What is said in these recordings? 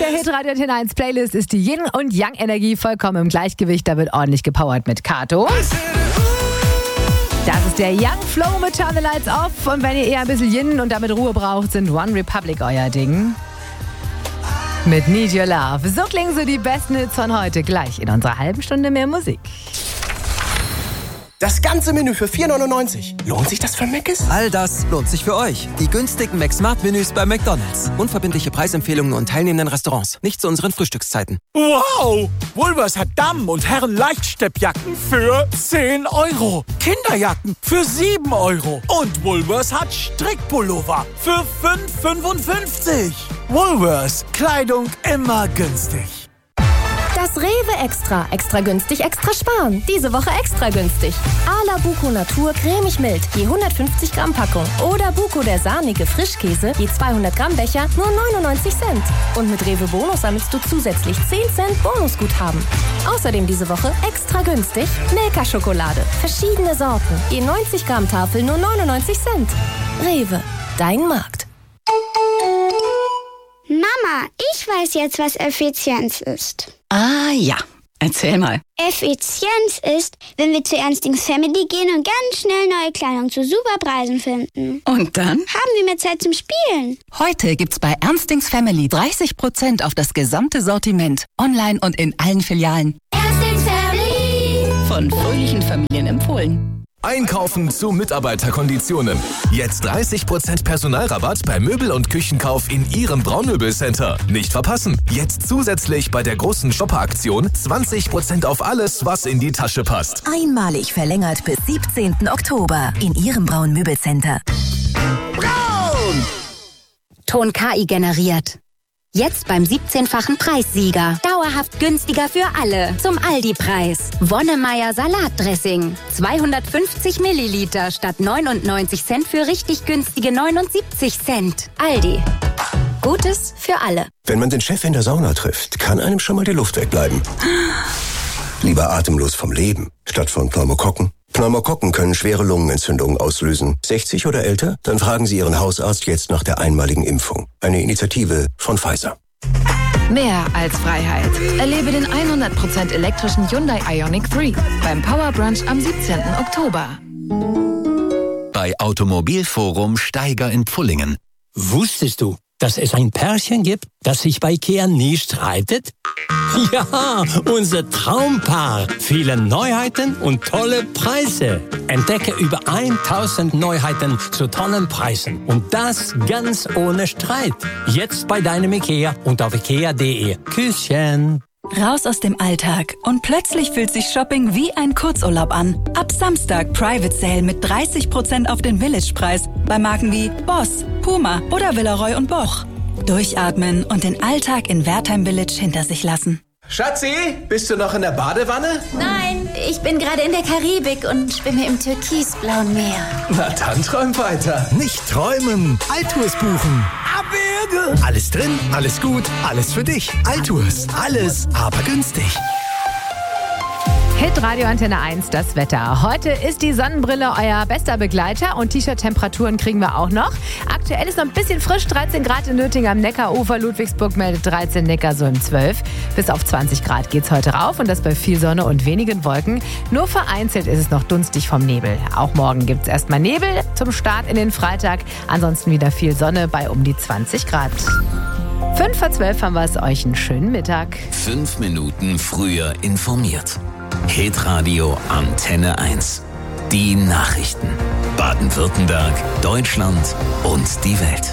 der Hitradio Antenne 1 Playlist ist die Yin- und Yang-Energie vollkommen im Gleichgewicht. Da wird ordentlich gepowert mit Kato. Das ist der Young Flow mit Turn the Lights Off. Und wenn ihr eher ein bisschen Yin und damit Ruhe braucht, sind One Republic euer Ding. Mit Need Your Love. So klingen so die besten Hits von heute. Gleich in unserer halben Stunde mehr Musik. Das ganze Menü für 4,99. Lohnt sich das für Mc's? All das lohnt sich für euch. Die günstigen McSmart-Menüs bei McDonald's. Unverbindliche Preisempfehlungen und teilnehmenden Restaurants. Nicht zu unseren Frühstückszeiten. Wow! Woolworths hat Damen- und Herren-Leichtsteppjacken für 10 €. Kinderjacken für 7 €. Und Woolworths hat Strickpullover für 5,55 €. Woolworths. Kleidung immer günstig. Das Rewe Extra. Extra günstig, extra sparen. Diese Woche extra günstig. Ala Buko Natur cremig mild, je 150 Gramm Packung. Oder Buko der sahnige Frischkäse, je 200 Gramm Becher, nur 99 Cent. Und mit Rewe Bonus sammelst du zusätzlich 10 Cent Bonusguthaben. Außerdem diese Woche extra günstig Milka-Schokolade. Verschiedene Sorten, je 90 Gramm Tafel, nur 99 Cent. Rewe, dein Markt. Mama, ich weiß jetzt, was Effizienz ist. Ah ja, erzähl mal. Effizienz ist, wenn wir zu Ernstings Family gehen und ganz schnell neue Kleidung zu super Preisen finden. Und dann? Haben wir mehr Zeit zum Spielen. Heute gibt's bei Ernstings Family 30% auf das gesamte Sortiment. Online und in allen Filialen. Ernstings Family. Von fröhlichen Familien empfohlen. Einkaufen zu Mitarbeiterkonditionen. Jetzt 30% Personalrabatt bei Möbel- und Küchenkauf in Ihrem Braunmöbelcenter. Nicht verpassen. Jetzt zusätzlich bei der großen Shopper-Aktion 20% auf alles, was in die Tasche passt. Einmalig verlängert bis 17. Oktober in Ihrem Braun-Möbelcenter. Braun! Ton KI generiert. Jetzt beim 17-fachen Preissieger. Dauerhaft günstiger für alle. Zum Aldi-Preis. Wonnemeier Salatdressing. 250 Milliliter statt 99 Cent für richtig günstige 79 Cent. Aldi. Gutes für alle. Wenn man den Chef in der Sauna trifft, kann einem schon mal die Luft wegbleiben. Lieber atemlos vom Leben, statt von Pneumokokken. Pneumokokken können schwere Lungenentzündungen auslösen. 60 oder älter? Dann fragen Sie Ihren Hausarzt jetzt nach der einmaligen Impfung. Eine Initiative von Pfizer. Mehr als Freiheit. Erlebe den 100% elektrischen Hyundai Ioniq 3 beim Power Brunch am 17. Oktober. Bei Automobilforum Steiger in Pfullingen. Wusstest du, dass es ein Pärchen gibt, das sich bei Ikea nie streitet? Ja, unser Traumpaar. Viele Neuheiten und tolle Preise. Entdecke über 1000 Neuheiten zu tollen Preisen. Und das ganz ohne Streit. Jetzt bei deinem Ikea und auf ikea.de. Küsschen. Raus aus dem Alltag und plötzlich fühlt sich Shopping wie ein Kurzurlaub an. Ab Samstag Private Sale mit 30% auf den Village-Preis bei Marken wie Boss, Puma oder Villeroy & Boch. Durchatmen und den Alltag in Wertheim Village hinter sich lassen. Schatzi, bist du noch in der Badewanne? Nein, ich bin gerade in der Karibik und schwimme im türkisblauen Meer. Na dann träum weiter. Nicht träumen, Altours buchen. Abwürge. Alles drin, alles gut, alles für dich. Altours, alles, aber günstig. Hitradio Antenne 1, das Wetter. Heute ist die Sonnenbrille euer bester Begleiter und T-Shirt-Temperaturen kriegen wir auch noch. Aktuell ist noch ein bisschen frisch, 13 Grad in Nürtingen am Neckarufer. Ludwigsburg meldet 13, Neckarsulm 12. Bis auf 20 Grad geht's heute rauf und das bei viel Sonne und wenigen Wolken. Nur vereinzelt ist es noch dunstig vom Nebel. Auch morgen gibt's erstmal Nebel zum Start in den Freitag. Ansonsten wieder viel Sonne bei um die 20 Grad. 5 vor 12 haben wir es euch einen schönen Mittag. 5 Minuten früher informiert. Hitradio Antenne 1. Die Nachrichten. Baden-Württemberg, Deutschland und die Welt.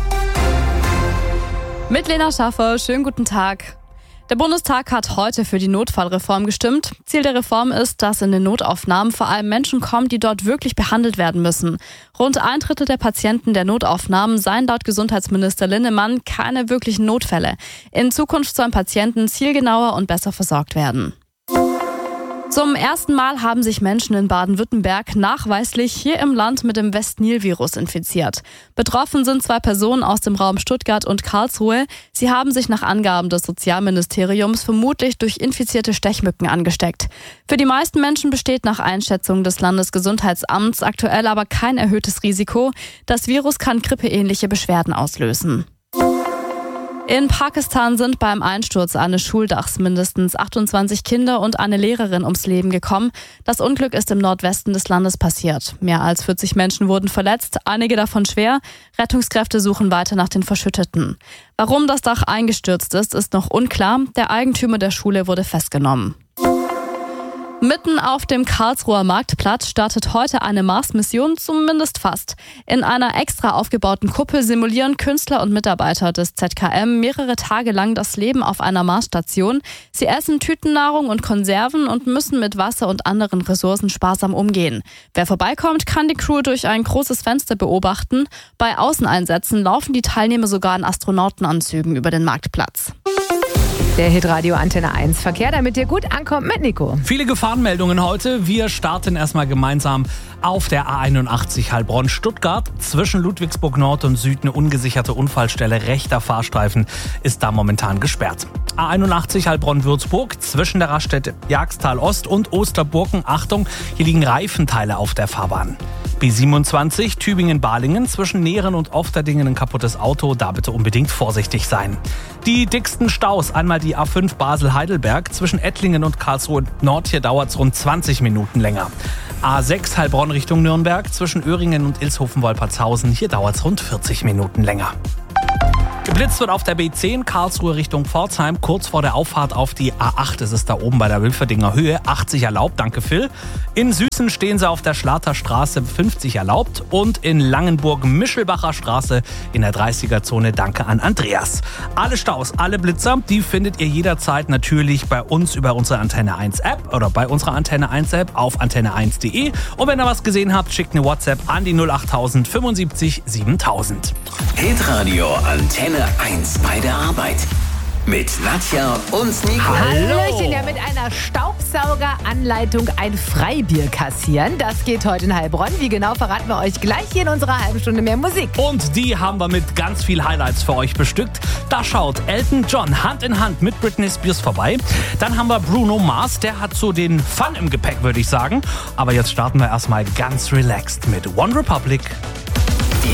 Mit Lena Schaffer, schönen guten Tag. Der Bundestag hat heute für die Notfallreform gestimmt. Ziel der Reform ist, dass in den Notaufnahmen vor allem Menschen kommen, die dort wirklich behandelt werden müssen. Rund 1/3 der Patienten der Notaufnahmen seien laut Gesundheitsminister Linnemann keine wirklichen Notfälle. In Zukunft sollen Patienten zielgenauer und besser versorgt werden. Zum ersten Mal haben sich Menschen in Baden-Württemberg nachweislich hier im Land mit dem West-Nil-Virus infiziert. Betroffen sind 2 Personen aus dem Raum Stuttgart und Karlsruhe. Sie haben sich nach Angaben des Sozialministeriums vermutlich durch infizierte Stechmücken angesteckt. Für die meisten Menschen besteht nach Einschätzung des Landesgesundheitsamts aktuell aber kein erhöhtes Risiko. Das Virus kann grippeähnliche Beschwerden auslösen. In Pakistan sind beim Einsturz eines Schuldachs mindestens 28 Kinder und eine Lehrerin ums Leben gekommen. Das Unglück ist im Nordwesten des Landes passiert. Mehr als 40 Menschen wurden verletzt, einige davon schwer. Rettungskräfte suchen weiter nach den Verschütteten. Warum das Dach eingestürzt ist, ist noch unklar. Der Eigentümer der Schule wurde festgenommen. Mitten auf dem Karlsruher Marktplatz startet heute eine Mars-Mission, zumindest fast. In einer extra aufgebauten Kuppel simulieren Künstler und Mitarbeiter des ZKM mehrere Tage lang das Leben auf einer Marsstation. Sie essen Tütennahrung und Konserven und müssen mit Wasser und anderen Ressourcen sparsam umgehen. Wer vorbeikommt, kann die Crew durch ein großes Fenster beobachten. Bei Außeneinsätzen laufen die Teilnehmer sogar in Astronautenanzügen über den Marktplatz. Der Hitradio Antenne 1 Verkehr, damit ihr gut ankommt mit Nico. Viele Gefahrenmeldungen heute. Wir starten erstmal gemeinsam auf der A81 Heilbronn-Stuttgart. Zwischen Ludwigsburg Nord und Süd eine ungesicherte Unfallstelle. Rechter Fahrstreifen ist da momentan gesperrt. A81 Heilbronn-Würzburg zwischen der Raststätte Jagstal Ost und Osterburken. Achtung, hier liegen Reifenteile auf der Fahrbahn. B27 Tübingen-Balingen zwischen Nehren und Ofterdingen ein kaputtes Auto. Da bitte unbedingt vorsichtig sein. Die dicksten Staus, einmal die A5 Basel-Heidelberg zwischen Ettlingen und Karlsruhe Nord. Hier dauert es rund 20 Minuten länger. A6 Heilbronn Richtung Nürnberg zwischen Öhringen und Ilshofen-Wolpertshausen. Hier dauert es rund 40 Minuten länger. Geblitzt wird auf der B10 Karlsruhe Richtung Pforzheim, kurz vor der Auffahrt auf die A8. Das ist da oben bei der Wilferdinger Höhe. 80 erlaubt, danke Phil. In Süßen stehen sie auf der Schlatter Straße, 50 erlaubt. Und in Langenburg-Mischelbacher Straße in der 30er-Zone, danke an Andreas. Alle Staus, alle Blitzer, die findet ihr jederzeit natürlich bei uns über unsere Antenne 1 App oder bei unserer Antenne 1 App auf antenne1.de. Und wenn ihr was gesehen habt, schickt eine WhatsApp an die 08000 75 7000. Hitradio Antenne 1 bei der Arbeit. Mit Nadja und Nico. Hallöchen, ja, mit einer Staubsaugeranleitung ein Freibier kassieren. Das geht heute in Heilbronn. Wie genau, verraten wir euch gleich hier in unserer halben Stunde mehr Musik. Und die haben wir mit ganz viel Highlights für euch bestückt. Da schaut Elton John Hand in Hand mit Britney Spears vorbei. Dann haben wir Bruno Mars, der hat so den Fun im Gepäck, würde ich sagen. Aber jetzt starten wir erstmal ganz relaxed mit One Republic.